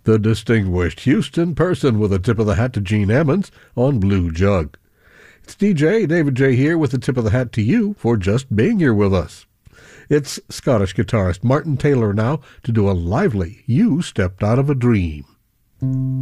The distinguished Houston person with a tip of the hat to Gene Ammons on Blue Jug. It's DJ David J. here with a tip of the hat to you for just being here with us. It's Scottish guitarist Martin Taylor now to do a lively You Stepped Out of a Dream.